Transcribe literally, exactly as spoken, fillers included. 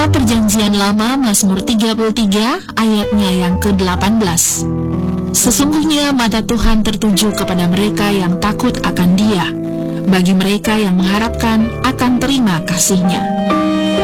Kitab Perjanjian Lama Mazmur tiga puluh tiga ayatnya yang ke-delapan belas. Sesungguhnya mata Tuhan tertuju kepada mereka yang takut akan Dia, bagi mereka yang mengharapkan akan terima kasih-Nya.